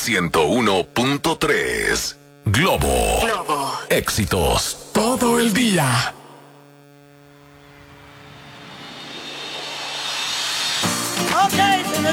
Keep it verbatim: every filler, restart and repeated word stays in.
ciento uno punto tres. Globo. Globo. Éxitos todo el día. Ok, señoritas